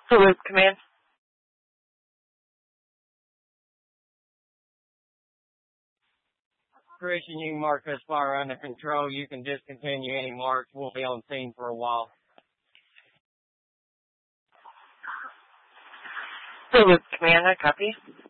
Salute, Command. Christian, you can mark this fire under control. You can discontinue any marks. We'll be on scene for a while. Salute, Command. I copy.